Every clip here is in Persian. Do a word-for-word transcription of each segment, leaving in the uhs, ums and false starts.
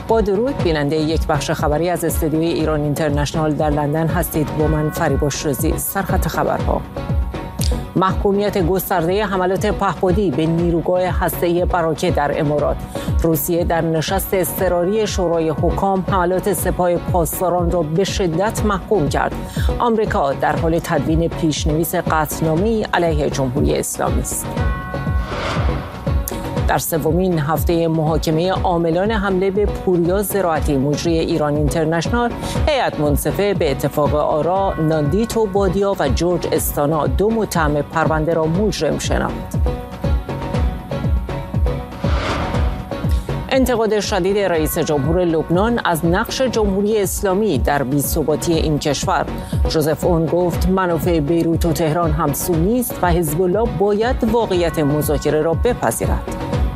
با درود بیننده یک بخش خبری از استودیوی ایران اینترنشنال در لندن هستید. با من فریبا شیرازی. سرخط خبرها: محکومیت گسترده حملات پهپادی به نیروگاه هسته‌ای براکه در امارات. روسیه در نشست اضطراری شورای حکام حملات سپاه پاسداران را به شدت محکوم کرد. آمریکا در حال تدوین پیشنویس قطعنامه‌ای علیه جمهوری اسلامی است. در سومین هفته محاکمه عاملان حمله به پوریا زراعتی مجری ایران اینترنشنال، هیئت منصفه به اتفاق آرا ناندیتو بادیا و جورج استانا دو متهم پرونده را مجرم شناخت. انتقاد شدید رئیس جمهور لبنان از نقش جمهوری اسلامی در بی‌ثباتی این کشور. ژوزف اون گفت منافع بیروت و تهران همسو است و حزب الله باید واقعیت مذاکره را بپذیرد.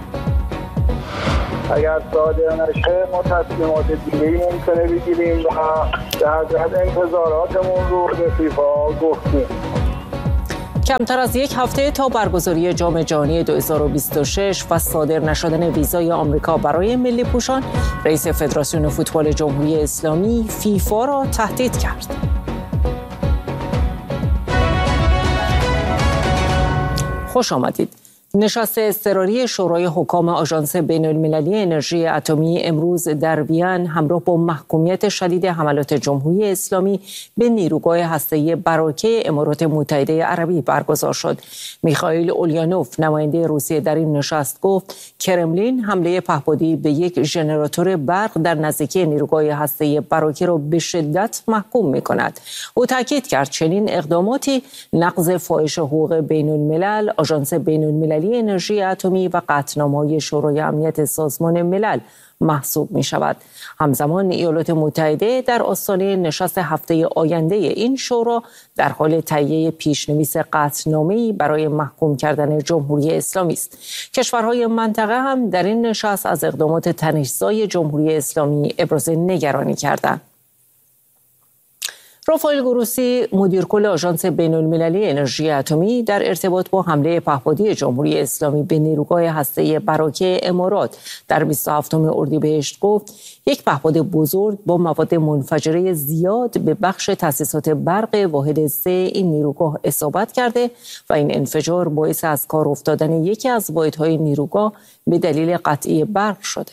اگر صادر نشه ما تصمیمات دیگه‌ای ممکنه بگیریم و در جهت انتظاراتمون رو به فیفا گفتیم. کمتر از یک هفته تا برگزاری جام جهانی دو هزار و بیست و شش و صادر نشدن ویزای آمریکا برای ملی پوشان، رئیس فدراسیون فوتبال جمهوری اسلامی فیفا را تهدید کرد. خوش آمدید. نشست اضطراری شورای حکام آژانس بین‌المللی انرژی اتمی امروز در وین همراه با محکومیت شدید حملات جمهوری اسلامی به نیروگاه هسته‌ای براکه امارات متحده عربی برگزار شد. میخائیل اولیانوف نماینده روسیه در این نشست گفت کرملین حمله پهپادی به یک ژنراتور برق در نزدیکی نیروگاه هسته‌ای براکه را به شدت محکوم می‌کند. او تاکید کرد چنین اقداماتی نقض فاحش حقوق بین‌الملل، آژانس بین‌المللی انرژی اتمی و قطعنامه‌های شورای امنیت سازمان ملل محسوب می شود. همزمان ایالات متحده در آستانه نشست هفته آینده این شورا در حال تهیه پیشنویس قطعنامه‌ای برای محکوم کردن جمهوری اسلامی است. کشورهای منطقه هم در این نشست از اقدامات تنش‌زای جمهوری اسلامی ابراز نگرانی کردند. رافائل گروسی مدیر کل آژانس بین‌المللی انرژی اتمی در ارتباط با حمله پهپادی جمهوری اسلامی به نیروگاه هسته‌ای براکه امارات در بیست و هفتم اردیبهشت گفت یک پهپاد بزرگ با مواد منفجره زیاد به بخش تاسیسات برق واحد سه این نیروگاه اصابت کرده و این انفجار باعث از کار افتادن یکی از واحدهای نیروگاه به دلیل قطعی برق شده.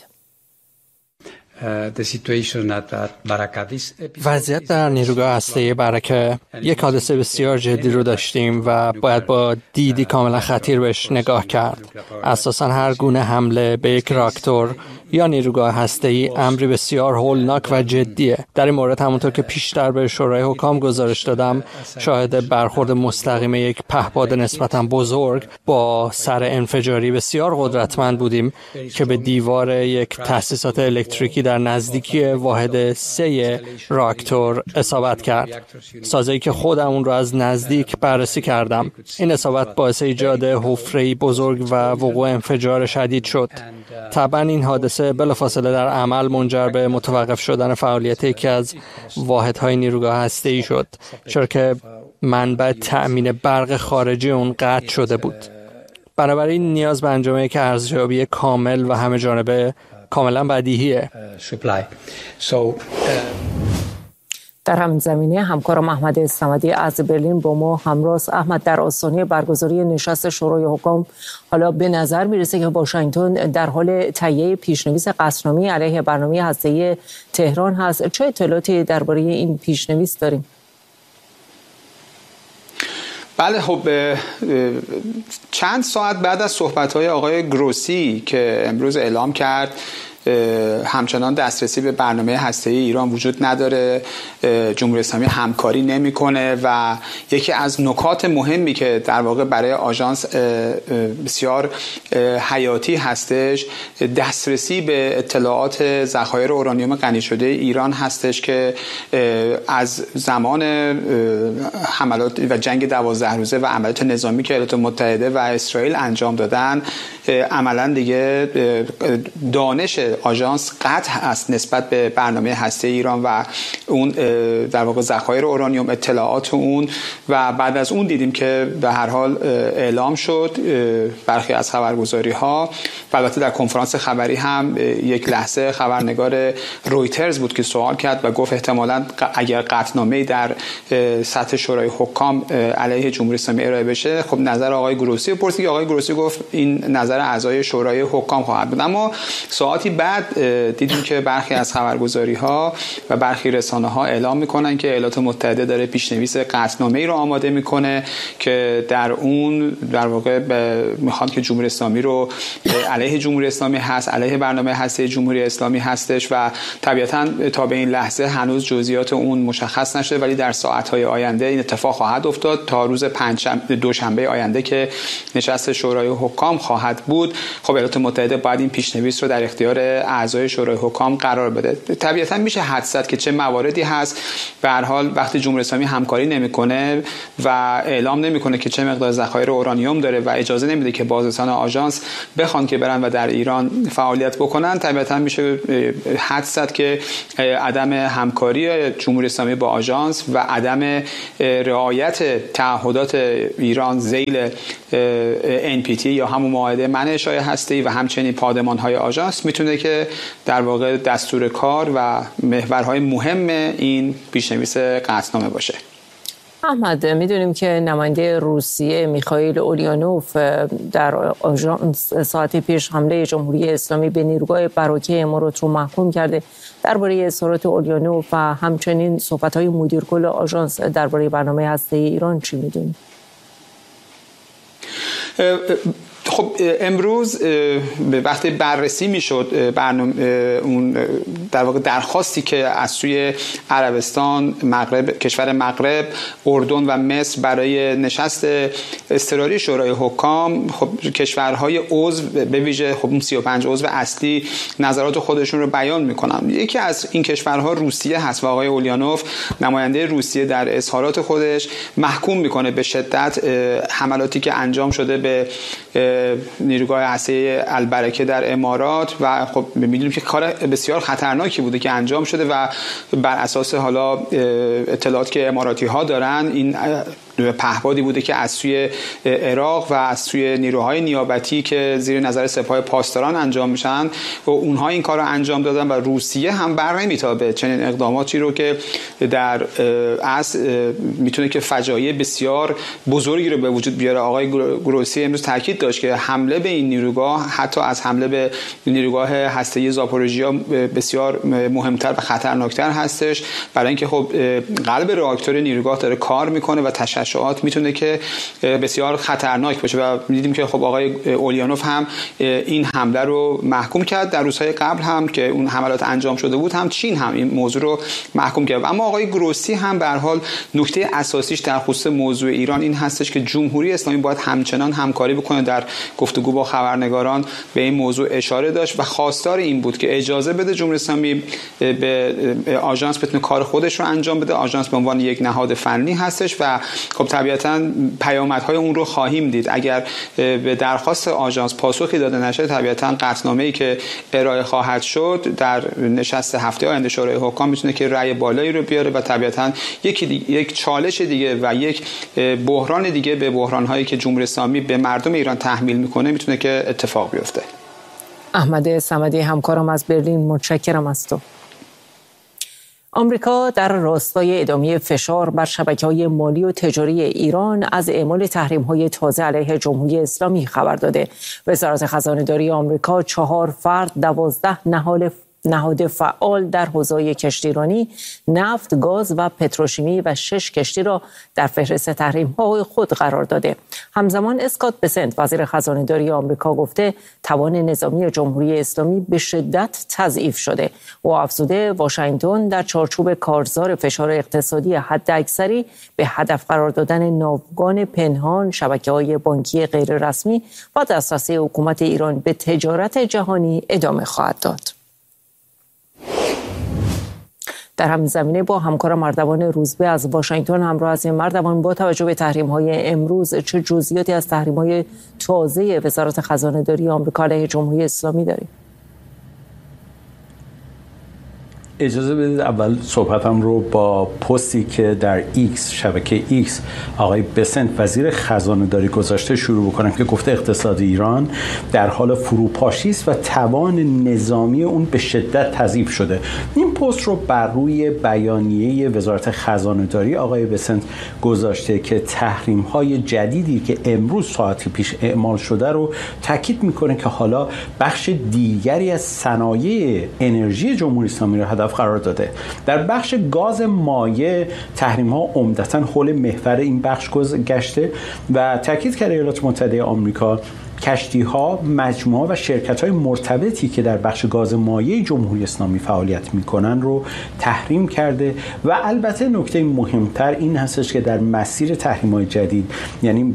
وضعیت در نیروگاه هسته‌ای براکه یک حادثه بسیار جدی رو داشتیم و باید با دیدی کاملا خطیر بهش نگاه کرد. اساساً هر گونه حمله به یک راکتور یا نیروگاه هسته‌ای امری بسیار هولناک و جدیه. در این مورد همونطور که پیشتر به شورای حکام گزارش دادم، شاهد برخورد مستقیم یک پهپاد نسبتاً بزرگ با سر انفجاری بسیار قدرتمند بودیم که به دیوار یک تأسیسات الکتریکی در نزدیکی واحد سه راکتور اصابت کرد. سازه‌ای که خودم اون رو از نزدیک بررسی کردم. این اصابت باعث ایجاد حفره‌ای بزرگ و وقوع انفجار شدید شد. طبعا این حادثه بلافاصله در عمل منجر به متوقف شدن فعالیت یکی از واحدهای نیروگاه هسته‌ای شد، چرا که منبع تأمین برق خارجی اون قطع شده بود. بنابراین نیاز به انجام یک ارزیابی کامل و همه جانبه کاملا بدیهیه. در همین زمینه همکارم احمد صمدی از برلین با ما همراه است. احمد، در آستانه برگزاری نشست شورای حکام حالا به نظر میرسه که واشنگتن در حال تهیه پیشنویس قطعنامه‌ای علیه برنامه هسته‌ای تهران هست. چه اطلاعاتی درباره این پیشنویس داریم؟ بله، خب چند ساعت بعد از صحبت‌های آقای گروسی که امروز اعلام کرد همچنان دسترسی به برنامه هسته‌ای ایران وجود نداره، جمهوری اسلامی همکاری نمی‌کنه و یکی از نکات مهمی که در واقع برای آژانس بسیار حیاتی هستش دسترسی به اطلاعات ذخایر اورانیوم غنی شده ایران هستش که از زمان حملات و جنگ دوازده روزه و عملیات نظامی که ایالات متحده و اسرائیل انجام دادن عملا دیگه دانش آژانس قطع است نسبت به برنامه هسته ایران و اون در واقع ذخایر اورانیوم، اطلاعات اون. و بعد از اون دیدیم که به هر حال اعلام شد برخی از خبرگزاری ها و البته در کنفرانس خبری هم یک لحظه خبرنگار رویترز بود که سوال کرد و گفت احتمالاً اگر قطعنامه‌ای در سطح شورای حکام علیه جمهوری اسلامی ارائه بشه، خب نظر آقای گروسی پرسید که آقای گروسی گفت این نظر اعضای شورای حکام خواهد بود. اما ساعتی بعد دیدیم که برخی از خبرگزاری ها و برخی رسانه ها اعلام میکنن که ایالات متحده داره پیشنویس قطعنامه‌ای رو آماده میکنه که در اون در واقع میخوان که جمهوری اسلامی رو علیه جمهوری اسلامی هست، علیه برنامه هسته جمهوری اسلامی هستش و طبیعتاً تا به این لحظه هنوز جزئیات اون مشخص نشده، ولی در ساعت‌های آینده این اتفاق خواهد افتاد. تا روز پنجشنبه دوشنبه آینده که نشست شورای حکام خواهد بود، خب ایالات متحده باید این پیشنویس رو در اختیار اعضای شورای حکام قرار بده. طبیعتاً میشه حدس زد که چه مواردی هست. به هر حال وقتی جمهوری اسلامی همکاری نمیکنه و اعلام نمیکنه که چه مقدار ذخایر اورانیوم داره و اجازه نمیده که بازرسان آژانس بخوان که برن و در ایران فعالیت بکنن، طبیعتاً میشه حدس زد که عدم همکاری جمهوری اسلامی با آژانس و عدم رعایت تعهدات ایران ذیل ان پی تی یا همون معاهده منع اشاعه هسته‌ای و همچنین پادمان‌های آژانس میتونه که در واقع دستور کار و محورهای مهم این پیشنویس قطعنامه باشه. احمد، میدونیم که نماینده روسیه میخائیل اولیانوف در آژانس ساعت پیش حمله جمهوری اسلامی به نیروگاه براکه امارات رو محکوم کرده. درباره اظهارات اولیانوف و همچنین صحبت‌های مدیرکل آژانس درباره برنامه هسته‌ای ایران چی میدونیم؟ خب امروز به وقتی بررسی میشد برنامه اون در واقع درخواستی که از سوی عربستان، مغرب، کشور مغرب، اردن و مصر برای نشست اضطراری شورای حکام، خب کشورهای عضو به ویژه خب اون سی و پنج عضو اصلی نظرات خودشون رو بیان میکنن. یکی از این کشورها روسیه هست و آقای اولیانوف نماینده روسیه در اظهارات خودش محکوم میکنه به شدت حملاتی که انجام شده به نیروگاه هسته البرکه در امارات و خب می‌دونیم که کار بسیار خطرناکی بوده که انجام شده و بر اساس حالا اطلاعات که اماراتی ها دارن این پهپادی بوده که از سوی عراق و از سوی نیروهای نیابتی که زیر نظر سپاه پاسداران انجام میشن و اونها این کار رو انجام دادن و روسیه هم بر نمیتابه چنین اقداماتی رو که در اصل میتونه که فجایع بسیار بزرگی رو به وجود بیاره. آقای گروسی امروز تاکید داشت که حمله به این نیروگاه حتی از حمله به نیروگاه هسته‌ای زاپوروژیا بسیار مهمتر و خطرناکتر هستش، برای اینکه خب قلب راکتور نیروگاه داره کار میکنه و تشعشعات میتونه که بسیار خطرناک باشه و می‌دیدیم که خب آقای اولیانوف هم این حمله رو محکوم کرد. در روزهای قبل هم که اون حملات انجام شده بود هم چین هم این موضوع رو محکوم کرد. اما آقای گروسی هم به هر حال نکته اساسیش در خصوص موضوع ایران این هستش که جمهوری اسلامی باید همچنان همکاری بکنه. در گفتگو با خبرنگاران به این موضوع اشاره داشت و خواستار این بود که اجازه بده جمهوری اسلامی به آژانس بتونه کار خودش رو انجام بده. آژانس به عنوان یک نهاد فنی هستش و خب طبیعتاً پیامدهای اون رو خواهیم دید. اگر به درخواست آژانس پاسخی داده نشه، طبیعتاً قطعنامه‌ای که ارائه خواهد شد در نشست هفته آینده شورای حکام میتونه که رأی بالایی رو بیاره و طبیعتاً یکی دیگه، یک چالش دیگه و یک بحران دیگه به بحران‌هایی که جمهوری اسلامی به مردم ایران تحمیل میکنه میتونه که اتفاق بیفته. احمد صمدی همکارم از برلین، متشکرم از تو. آمریکا در راستای ادامه فشار بر شبکه‌های مالی و تجاری ایران از اعمال تحریم‌های تازه علیه جمهوری اسلامی خبر داده. وزارت خزانه‌داری آمریکا چهار فرد، دوازده نهاد نهاد فعال در حوزه کشتیرانی، نفت، گاز و پتروشیمی و شش کشتی را در فهرست تحریم‌های خود قرار داده. همزمان اسکات بسنت وزیر خزانه‌داری آمریکا گفته توان نظامی جمهوری اسلامی به شدت تضعیف شده. او افزوده واشنگتن در چارچوب کارزار فشار اقتصادی حداکثری به هدف قرار دادن ناوگان پنهان، شبکه‌های بانکی غیررسمی و دسترسی حکومت ایران به تجارت جهانی ادامه خواهد داد. در همین زمینه با همکارم اردوان روزبه از واشنگتن همراه هستیم. اردوان، با توجه به تحریم‌های امروز چه جزئیاتی از تحریم‌های تازه وزارت خزانه‌داری آمریکا علیه جمهوری اسلامی داریم؟ اجازه بدید اول صحبتم رو با پستی که در ایکس، شبکه ایکس، آقای بسنت وزیر خزانه داری گذاشته شروع بکنم که گفته اقتصاد ایران در حال فروپاشی است و توان نظامی اون به شدت تضعیف شده. این پست رو بر روی بیانیه وزارت خزانه داری آقای بسنت گذاشته که تحریم های جدیدی که امروز ساعتی پیش اعمال شده رو تاکید میکنه که حالا بخش دیگری از صنایع انرژی جمهوری اسلامی رو هدف قرار داده. در بخش گاز مایع تحریم ها عمدتاً حول محور این بخش گشته و تاکید کرده ایالات متحده آمریکا کشتی‌ها، مجموعه‌ها و شرکت‌های مرتبطی که در بخش گاز مایع جمهوری اسلامی فعالیت می‌کنن رو تحریم کرده و البته نکته مهمتر این هستش که در مسیر تحریم‌های جدید، یعنی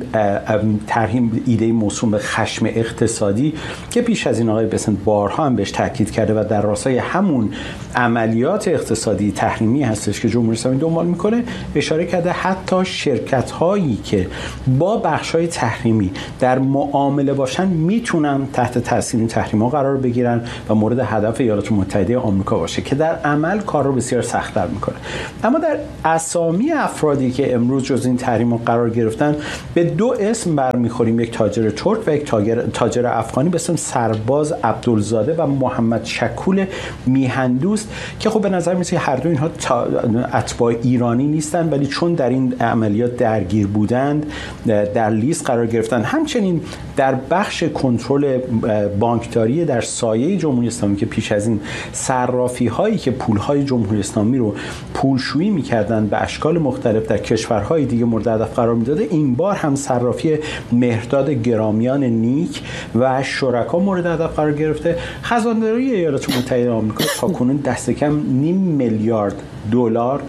تحریم ایده موسوم به خشم اقتصادی که پیش از این آقای بسنت بارها هم بهش تاکید کرده و در راستای همون عملیات اقتصادی تحریمی هستش که جمهوری اسلامی دنبال می‌کنه، اشاره کرده حتی شرکت‌هایی که با بخش‌های تحریمی در معامله باشن میتونن تحت تاثیر این تحریم‌ها قرار بگیرن و مورد هدف ایالات متحده آمریکا باشه که در عمل کار رو بسیار سخت‌تر میکنه. اما در اسامی افرادی که امروز جز این تحریم‌ها قرار گرفتن به دو اسم برمیخوریم، یک تاجر ترک و یک تاجر, تاجر افغانی به اسم سرباز عبدالزاده و محمد شکول میهندوست که خب به نظر میاد هر دو اینها اتباع ایرانی نیستن ولی چون در این عملیات درگیر بودند در لیست قرار گرفتن. همچنین در بخش کنترل بانکداری در سایه جمهوری اسلامی که پیش از این صرافی هایی که پول های جمهوری اسلامی رو پولشویی می‌کردند به اشکال مختلف در کشورهای دیگه مورد هدف قرار می‌داده، این بار هم صرافی مهرداد گرامیان نیک و شرکا مورد هدف قرار گرفته. خزانه‌داری ایالات متحده آمریکا تاکنون دست کم نیم میلیارد دلار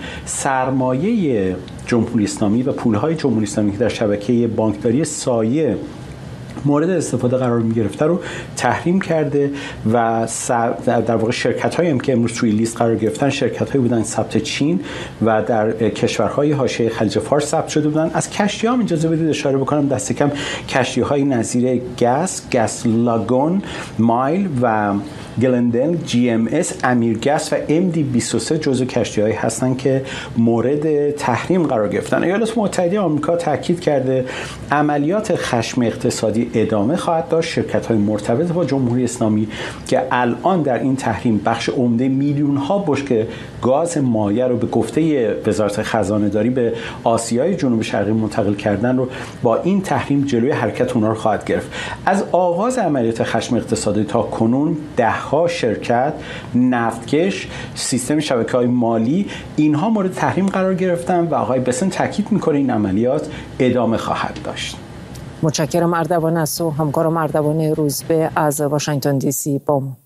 سرمایه جمهوری اسلامی و پول‌های جمهوری اسلامی که در شبکه بانکداری سایه مورد استفاده قرار می گرفته رو تحریم کرده و در واقع شرکت هایی هم که امروز توی لیست قرار گرفتن شرکت هایی بودن ثبت چین و در کشورهای حاشیه خلیج فارس ثبت شده بودن. از کشتی ها اجازه بدید اشاره بکنم، دست کم کشتی های نظیر گس، گس لاگون، مایل و گلندل، جی ام اس، امیرگس و ام دی بیست و سه جزو کشتی‌هایی هستند که مورد تحریم قرار گرفتن. ایالات متحده آمریکا تاکید کرده عملیات خشم اقتصادی ادامه خواهد داشت. شرکت‌های مرتبط با جمهوری اسلامی که الان در این تحریم بخش عمده میلیون‌ها بشکه گاز مایع رو به گفته وزارت خزانه‌داری به آسیای جنوب شرقی منتقل کردن رو با این تحریم جلوی حرکت اونها رو خواهد گرفت. از آغاز عملیات خشم اقتصادی تا کنون ده ها شرکت، نفتکش، سیستم شبکه‌های مالی اینها مورد تحریم قرار گرفتن و آقای بسن تاکید می‌کنه این عملیات ادامه خواهد داشت. متشکرم اردوان است و همکارم اردوان روزبه از واشنگتن دی سی با ما.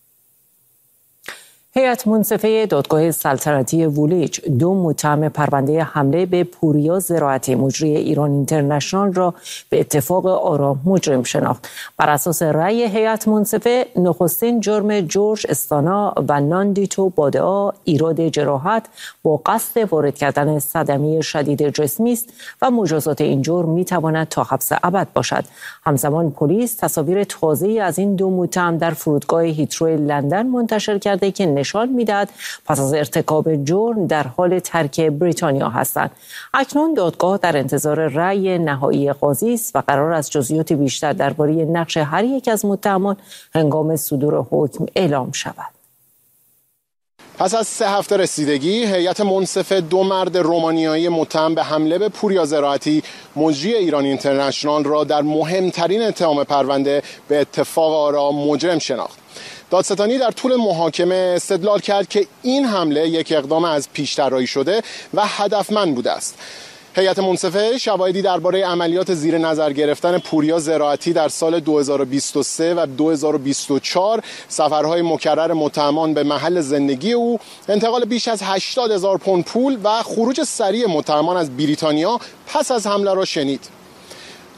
هیئت منصفه دادگاه سلطنتی وولیج دو متهم پرونده حمله به پوریا زراعتی مجری ایران اینترنشنال را به اتفاق آرا مجرم شناخت. بر اساس رأی هیئت منصفه نخستین جرم جورج استانا و ناندیتو بادعا ایراد جراحت با قصد وارد کردن صدمه شدید جسمی است و مجازات این جرم میتواند تا حبس ابد باشد. همزمان پلیس تصاویر تازه‌ای از این دو متهم در فرودگاه هیترو لندن منتشر کرده که نشان میدهد پس از ارتکاب جرم در حال ترک بریتانیا هستند. اکنون دادگاه در انتظار رأی نهایی قاضی است و قرار است جزئیات بیشتر درباره نقش هر یک از متهمان هنگام صدور حکم اعلام شود. پس از سه هفته رسیدگی، هیئت منصفه دو مرد رومانیایی متهم به حمله به پوریا زراعتی مجری ایران اینترنشنال را در مهمترین اتهام پرونده به اتفاق آرا مجرم شناخت. دادستانی در طول محاکمه استدلال کرد که این حمله یک اقدام از پیش طراحی شده و هدفمند بوده است. هیئت منصفه شواهدی درباره عملیات زیر نظر گرفتن پوریا زراعتی در سال دو هزار و بیست و سه و دو هزار و بیست و چهار، سفرهای مکرر متهمان به محل زندگی او، انتقال بیش از هشتاد هزار پوند پول و خروج سریع متهمان از بریتانیا پس از حمله را شنید.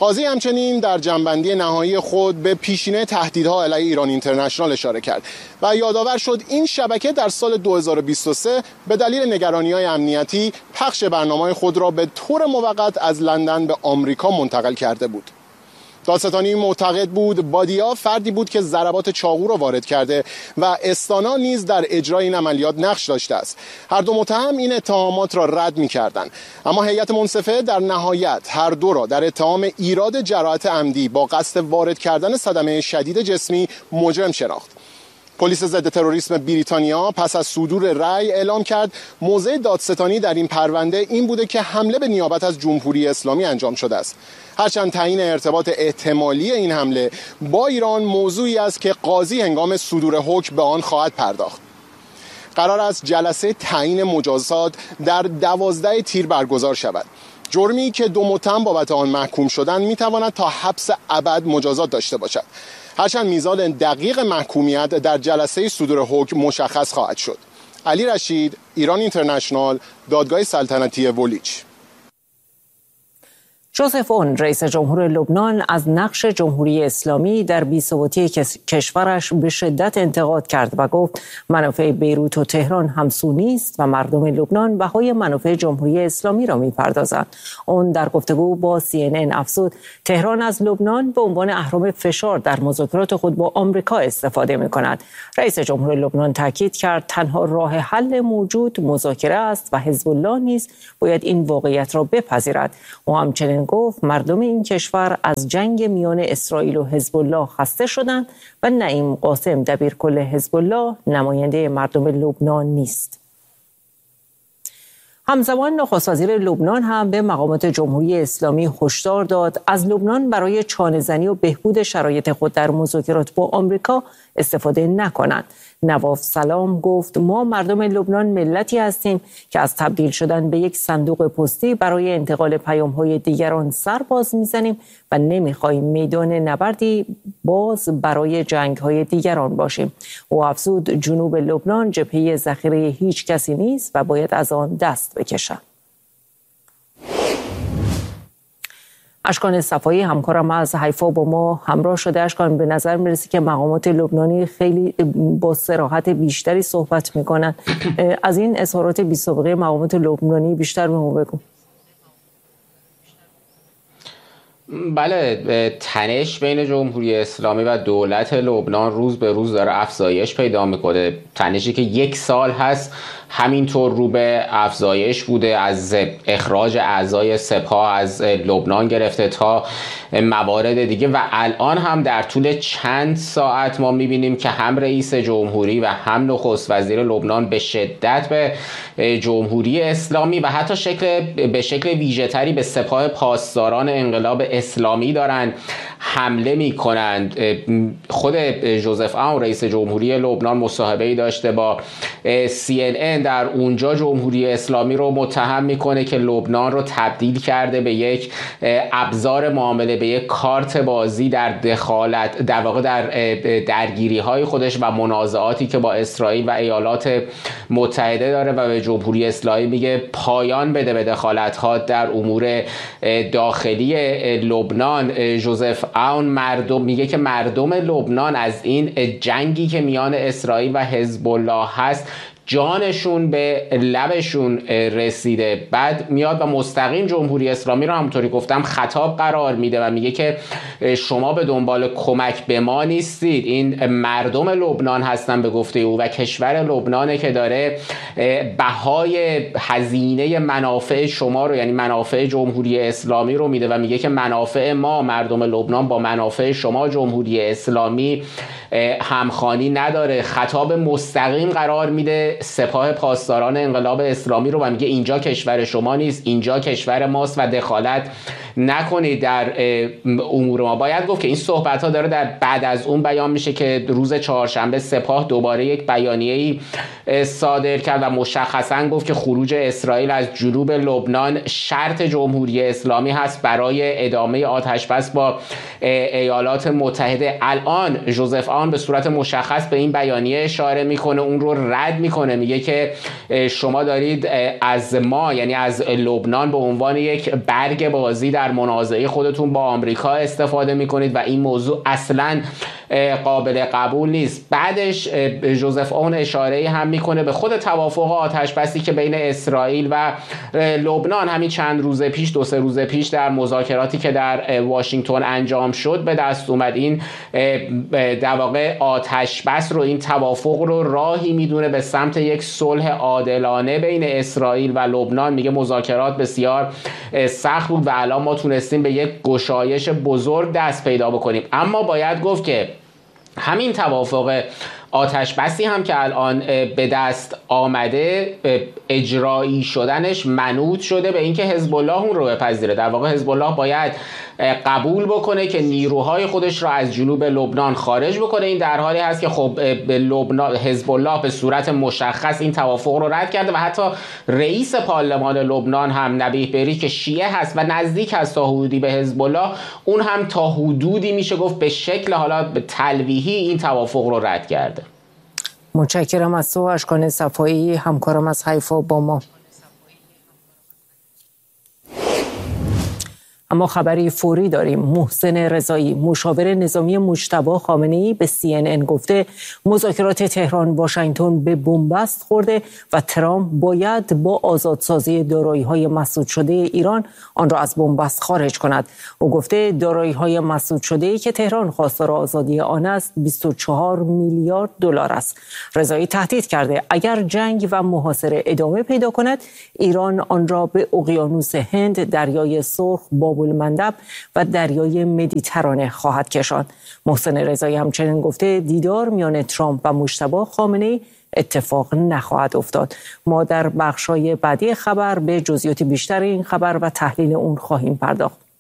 قاضی همچنین در جنبندی نهایی خود به پیشینه تهدیدها علیه ایران اینترنشنال اشاره کرد و یادآور شد این شبکه در سال دو هزار و بیست و سه به دلیل نگرانی‌های امنیتی پخش برنامه‌های خود را به طور موقت از لندن به آمریکا منتقل کرده بود. دادستانی معتقد بود بادیا فردی بود که ضربات چاقو را وارد کرده و استانا نیز در اجرای این عملیات نقش داشته است. هر دو متهم این اتهامات را رد می‌کردند، اما هیئت منصفه در نهایت هر دو را در اتهام ایراد جراحت عمدی با قصد وارد کردن صدمه شدید جسمی مجرم شناخت. پلیس ضد تروریسم بریتانیا پس از صدور رأی اعلام کرد موضع دادستانی در این پرونده این بوده که حمله به نیابت از جمهوری اسلامی انجام شده است. هرچند تعیین ارتباط احتمالی این حمله با ایران موضوعی است که قاضی هنگام صدور حکم به آن خواهد پرداخت. قرار است جلسه تعیین مجازات در دوازده تیر برگزار شود. جرمی که دو متهم بابت آن محکوم شدند میتواند تا حبس ابد مجازات داشته باشد. هرچند میزان دقیق محکومیت در جلسه صدور حکم مشخص خواهد شد. علی رشید، ایران اینترنشنال، دادگاه سلطنتی وولیچ. جوزف اون رئیس جمهور لبنان از نقش جمهوری اسلامی در بی‌ثباتی کشورش به شدت انتقاد کرد و گفت منافع بیروت و تهران همسو نیست و مردم لبنان بهای منافع جمهوری اسلامی را می‌پردازند. اون در گفتگو با سی ان ان افزود تهران از لبنان به عنوان اهرم فشار در مذاکرات خود با آمریکا استفاده می‌کند. رئیس جمهور لبنان تاکید کرد تنها راه حل موجود مذاکره است و حزب الله نیز باید این واقعیت را بپذیرد. او همچنین گفت مردم این کشور از جنگ میان اسرائیل و حزب الله خسته شدند و نعیم قاسم دبیرکل حزب الله نماینده مردم لبنان نیست. همزمان نخست وزیر لبنان هم به مقامات جمهوری اسلامی هشدار داد از لبنان برای چانه‌زنی و بهبود شرایط خود در مذاکرات با آمریکا استفاده نکنند. نواف سلام گفت ما مردم لبنان ملتی هستیم که از تبدیل شدن به یک صندوق پستی برای انتقال پیام‌های دیگران سر باز می‌زنیم و نمی‌خواهیم میدان نبردی باز برای جنگ‌های دیگران باشیم. او افزود جنوب لبنان جبهه ذخیره هیچ کسی نیست و باید از آن دست بکشند. اشکان صفایی همکارم از حیفا با ما همراه شده. اشکان، به نظر میرسه که مقامات لبنانی خیلی با صراحت بیشتری صحبت میکنن. از این اظهارات بی سابقه مقامات لبنانی بیشتر به ما بگو. بله، تنش بین جمهوری اسلامی و دولت لبنان روز به روز داره افزایش پیدا میکنه. تنشی که یک سال هست همینطور رو به افزایش بوده، از اخراج اعضای سپاه از لبنان گرفته تا موارد دیگه و الان هم در طول چند ساعت ما میبینیم که هم رئیس جمهوری و هم نخست وزیر لبنان به شدت به جمهوری اسلامی و حتی شکل به شکل ویژه‌تری به سپاه پاسداران انقلاب اسلامی دارن حمله میکنند. خود جوزف اون رئیس جمهوری لبنان مصاحبه‌ای داشته با سی ان ان، در اونجا جمهوری اسلامی رو متهم میکنه که لبنان رو تبدیل کرده به یک ابزار معامله، به یک کارت بازی در دخالت در واقع در درگیری های خودش و منازعاتی که با اسرائیل و ایالات متحده داره و به جمهوری اسلامی میگه پایان بده به دخالت ها در امور داخلی لبنان. جوزف اون مردم میگه که مردم لبنان از این جنگی که میان اسرائیل و حزب الله هست جانشون به لبشون رسیده. بعد میاد و مستقیم جمهوری اسلامی رو همونطوری گفتم خطاب قرار میده و میگه که شما به دنبال کمک به ما نیستید، این مردم لبنان هستن به گفته او و کشور لبنانه که داره بهای هزینه منافع شما رو، یعنی منافع جمهوری اسلامی رو میده و میگه که منافع ما مردم لبنان با منافع شما جمهوری اسلامی همخوانی نداره. خطاب مستقیم قرار میده سپاه پاسداران انقلاب اسلامی رو و میگه اینجا کشور شما نیست، اینجا کشور ماست و دخالت نکنید در امور ما. باید گفت که این صحبت ها داره در بعد از اون بیان میشه که روز چهارشنبه سپاه دوباره یک بیانیه‌ای صادر کرد و مشخصا گفت که خروج اسرائیل از جنوب لبنان شرط جمهوری اسلامی هست برای ادامه آتش‌بس با ایالات متحده. الان جوزف آن به صورت مشخص به این بیانیه اشاره میکنه، اون رو رد میکنه میکنه، میگه که شما دارید از ما، یعنی از لبنان، به عنوان یک برگ بازی در منازعه خودتون با آمریکا استفاده میکنید و این موضوع اصلا قابل قبول نیست. بعدش جوزف اون اشاره هم میکنه به خود توافق آتش بسی که بین اسرائیل و لبنان همین چند روز پیش، دو سه روز پیش در مذاکراتی که در واشنگتن انجام شد به دست اومد. این در واقع آتش بس رو، این توافق رو راهی میدونه به سمت یک صلح عادلانه بین اسرائیل و لبنان. میگه مذاکرات بسیار سخت بود و الان ما تونستیم به یک گشایش بزرگ دست پیدا بکنیم. اما باید گفت که همین توافق آتش بسی هم که الان به دست آمده، اجرایی شدنش منوط شده به اینکه حزب الله اون رو بپذیره. در واقع حزب الله باید قبول بکنه که نیروهای خودش را از جنوب لبنان خارج بکنه. این در حالی هست که خب به لبنان، حزب الله به صورت مشخص این توافق رو رد کرده و حتی رئیس پارلمان لبنان هم نبیه بری که شیعه هست و نزدیک هست تا حدودی به حزب الله، اون هم تا حدودی میشه گفت به شکل حالا تلویحی این توافق رو رد کرده. متشکرم از تو اشکان صفایی، همکارم از حیفا با ما. اما خبری فوری داریم. محسن رضایی، مشاور نظامی مجتبی خامنه‌ای، به سی ان ان گفته مذاکرات تهران واشنگتن به بنبست خورده و ترامپ باید با آزادسازی دارایی‌های مسدود شده ایران آن را از بنبست خارج کند. او گفته دارایی‌های مسدود شده‌ای که تهران خواستار آزادی آن است بیست و چهار میلیارد دلار است. رضایی تهدید کرده اگر جنگ و محاصره ادامه پیدا کند، ایران آن را به اقیانوس هند، دریای سرخ، باب المندب و دریای مدیترانه خواهد کشاند. محسن رضایی همچنین گفته دیدار میان ترامپ و مجتبی خامنه‌ای اتفاق نخواهد افتاد. ما در بخش‌های بعدی خبر به جزئیات بیشتر این خبر و تحلیل اون خواهیم پرداخت.